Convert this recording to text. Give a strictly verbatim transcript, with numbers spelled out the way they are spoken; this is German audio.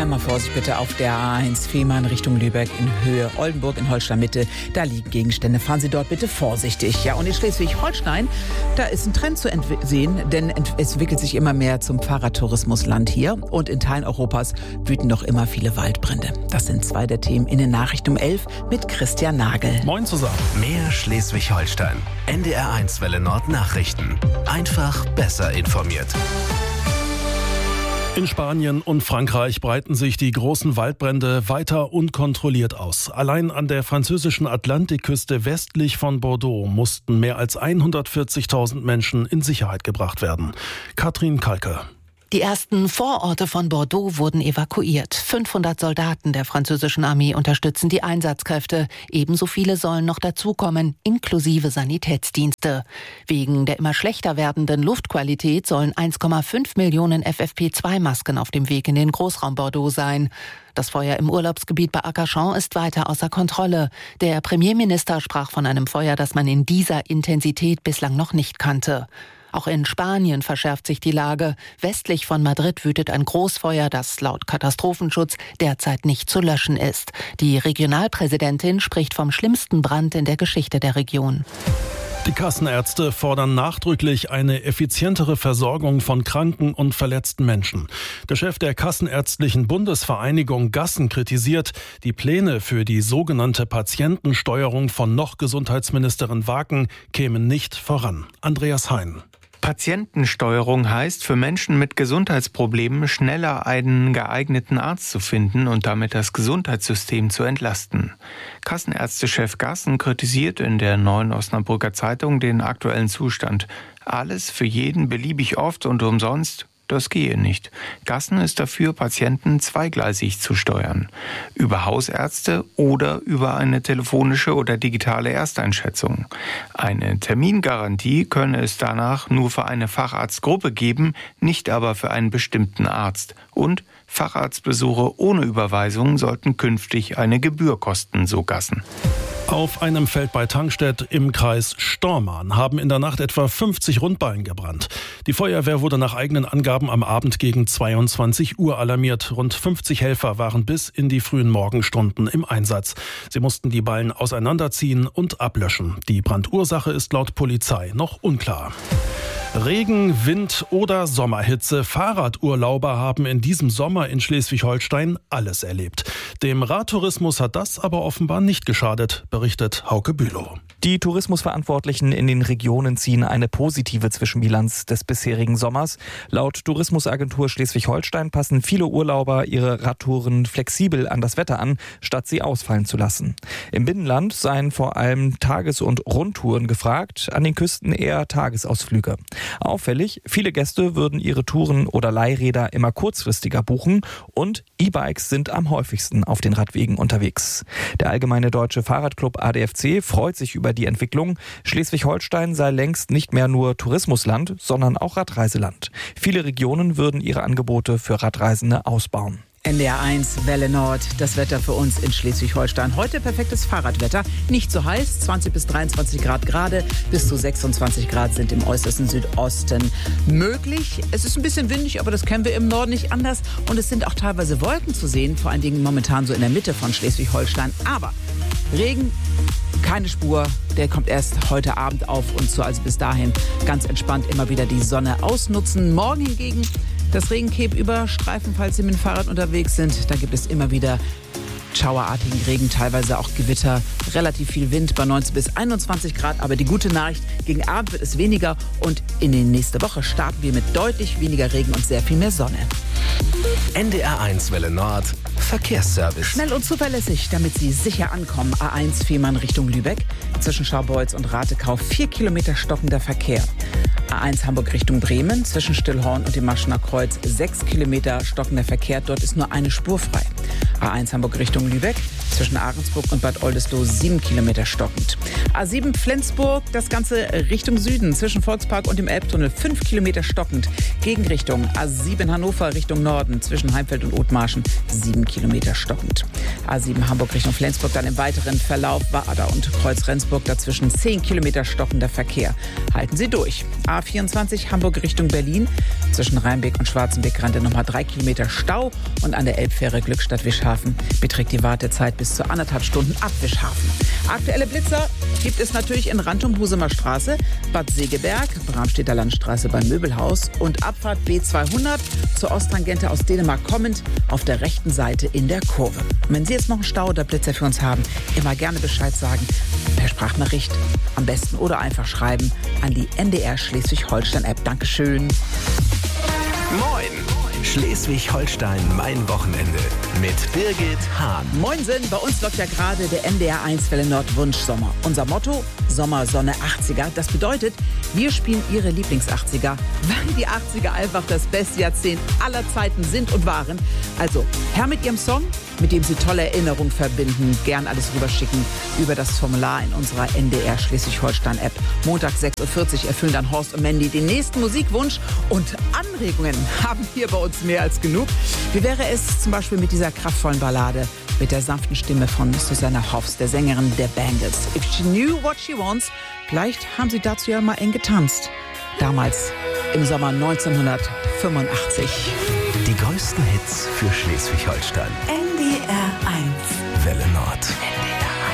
Einmal Vorsicht bitte auf der A eins Fehmarn Richtung Lübeck in Höhe Oldenburg in Holstein-Mitte. Da liegen Gegenstände. Fahren Sie dort bitte vorsichtig. Ja, und in Schleswig-Holstein, da ist ein Trend zu sehen, denn es entwickelt sich immer mehr zum Fahrradtourismusland hier. Und in Teilen Europas wüten noch immer viele Waldbrände. Das sind zwei der Themen in den Nachrichten um elf mit Christian Nagel. Moin zusammen. Mehr Schleswig-Holstein. N D R eins Welle Nord Nachrichten. Einfach besser informiert. In Spanien und Frankreich breiten sich die großen Waldbrände weiter unkontrolliert aus. Allein an der französischen Atlantikküste westlich von Bordeaux mussten mehr als hundertvierzigtausend Menschen in Sicherheit gebracht werden. Katrin Kalke. Die ersten Vororte von Bordeaux wurden evakuiert. fünfhundert Soldaten der französischen Armee unterstützen die Einsatzkräfte. Ebenso viele sollen noch dazukommen, inklusive Sanitätsdienste. Wegen der immer schlechter werdenden Luftqualität sollen eins Komma fünf Millionen F F P zwei Masken auf dem Weg in den Großraum Bordeaux sein. Das Feuer im Urlaubsgebiet bei Arcachon ist weiter außer Kontrolle. Der Premierminister sprach von einem Feuer, das man in dieser Intensität bislang noch nicht kannte. Auch in Spanien verschärft sich die Lage. Westlich von Madrid wütet ein Großfeuer, das laut Katastrophenschutz derzeit nicht zu löschen ist. Die Regionalpräsidentin spricht vom schlimmsten Brand in der Geschichte der Region. Die Kassenärzte fordern nachdrücklich eine effizientere Versorgung von kranken und verletzten Menschen. Der Chef der Kassenärztlichen Bundesvereinigung Gassen kritisiert, die Pläne für die sogenannte Patientensteuerung von noch Gesundheitsministerin Waken kämen nicht voran. Andreas Hein. Patientensteuerung heißt, für Menschen mit Gesundheitsproblemen schneller einen geeigneten Arzt zu finden und damit das Gesundheitssystem zu entlasten. Kassenärztechef Gassen kritisiert in der Neuen Osnabrücker Zeitung den aktuellen Zustand. Alles für jeden beliebig oft und umsonst? Das gehe nicht. Gassen ist dafür, Patienten zweigleisig zu steuern. Über Hausärzte oder über eine telefonische oder digitale Ersteinschätzung. Eine Termingarantie könne es danach nur für eine Facharztgruppe geben, nicht aber für einen bestimmten Arzt. Und Facharztbesuche ohne Überweisung sollten künftig eine Gebühr kosten, so Gassen. Auf einem Feld bei Tangstedt im Kreis Stormarn haben in der Nacht etwa fünfzig Rundballen gebrannt. Die Feuerwehr wurde nach eigenen Angaben am Abend gegen zweiundzwanzig Uhr alarmiert. Rund fünfzig Helfer waren bis in die frühen Morgenstunden im Einsatz. Sie mussten die Ballen auseinanderziehen und ablöschen. Die Brandursache ist laut Polizei noch unklar. Regen, Wind oder Sommerhitze. Fahrradurlauber haben in diesem Sommer in Schleswig-Holstein alles erlebt. Dem Radtourismus hat das aber offenbar nicht geschadet, berichtet Hauke Bülow. Die Tourismusverantwortlichen in den Regionen ziehen eine positive Zwischenbilanz des bisherigen Sommers. Laut Tourismusagentur Schleswig-Holstein passen viele Urlauber ihre Radtouren flexibel an das Wetter an, statt sie ausfallen zu lassen. Im Binnenland seien vor allem Tages- und Rundtouren gefragt, an den Küsten eher Tagesausflüge. Auffällig, viele Gäste würden ihre Touren oder Leihräder immer kurzfristiger buchen und E-Bikes sind am häufigsten auf den Radwegen unterwegs. Der Allgemeine Deutsche Fahrradclub A D F C freut sich über die Entwicklung. Schleswig-Holstein sei längst nicht mehr nur Tourismusland, sondern auch Radreiseland. Viele Regionen würden ihre Angebote für Radreisende ausbauen. N D R eins Welle Nord, das Wetter für uns in Schleswig-Holstein. Heute perfektes Fahrradwetter, nicht so heiß, zwanzig bis dreiundzwanzig Grad gerade, bis zu sechsundzwanzig Grad sind im äußersten Südosten möglich. Es ist ein bisschen windig, aber das kennen wir im Norden nicht anders. Und es sind auch teilweise Wolken zu sehen, vor allen Dingen momentan so in der Mitte von Schleswig-Holstein. Aber Regen, keine Spur, der kommt erst heute Abend auf uns zu. Also bis dahin ganz entspannt immer wieder die Sonne ausnutzen. Morgen hingegen das Regencape überstreifen, falls Sie mit dem Fahrrad unterwegs sind. Da gibt es immer wieder schauerartigen Regen, teilweise auch Gewitter, relativ viel Wind bei neunzehn bis einundzwanzig Grad. Aber die gute Nachricht, gegen Abend wird es weniger und in die nächste Woche starten wir mit deutlich weniger Regen und sehr viel mehr Sonne. N D R eins Welle Nord Verkehrsservice. Schnell und zuverlässig, damit Sie sicher ankommen. A eins Fehmarn Richtung Lübeck. Zwischen Scharbeutz und Ratekau vier Kilometer stockender Verkehr. A eins Hamburg Richtung Bremen. Zwischen Stillhorn und dem Maschener Kreuz sechs Kilometer stockender Verkehr. Dort ist nur eine Spur frei. A eins Hamburg Richtung Lübeck. Zwischen Ahrensburg und Bad Oldesloe sieben Kilometer stockend. A sieben Flensburg, das Ganze Richtung Süden, zwischen Volkspark und dem Elbtunnel fünf Kilometer stockend. Gegenrichtung A sieben Hannover Richtung Norden, zwischen Heimfeld und Othmarschen sieben Kilometer stockend. A sieben Hamburg Richtung Flensburg, dann im weiteren Verlauf Waader und Kreuz-Rendsburg, dazwischen zehn Kilometer stockender Verkehr. Halten Sie durch. A vierundzwanzig Hamburg Richtung Berlin, zwischen Rheinbeck und Schwarzenbeck-Rande nochmal drei Kilometer Stau und an der Elbfähre Glückstadt-Wischhafen beträgt die Wartezeit bis zu anderthalb Stunden ab Wischhafen. Aktuelle Blitzer gibt es natürlich in Rantum, Husumer Straße, Bad Segeberg, Bramstedter Landstraße beim Möbelhaus und Abfahrt B zweihundert zur Osttangente aus Dänemark kommend auf der rechten Seite in der Kurve. Und wenn Sie jetzt noch einen Stau oder Blitzer für uns haben, immer gerne Bescheid sagen. Per Sprachnachricht am besten oder einfach schreiben an die N D R Schleswig-Holstein-App. Dankeschön. Moin! Schleswig-Holstein, mein Wochenende mit Birgit Hahn. Moinsen, bei uns läuft ja gerade der N D R eins Welle Nord Wunschsommer. Unser Motto, Sommer, Sonne, achtziger. Das bedeutet, wir spielen Ihre Lieblings-achtziger, weil die achtziger einfach das beste Jahrzehnt aller Zeiten sind und waren. Also, her mit Ihrem Song, mit dem Sie tolle Erinnerungen verbinden. Gern alles rüberschicken über das Formular in unserer N D R Schleswig-Holstein-App. Montag sechs Uhr vierzig erfüllen dann Horst und Mandy den nächsten Musikwunsch. Und Anregungen haben hier bei uns mehr als genug. Wie wäre es zum Beispiel mit dieser kraftvollen Ballade mit der sanften Stimme von Susanna Hoffs, der Sängerin der Bangles? If she knew what she wants. Vielleicht haben Sie dazu ja mal eng getanzt. Damals im Sommer neunzehnhundertfünfundachtzig. Die größten Hits für Schleswig-Holstein. N D R eins. Welle Nord. N D R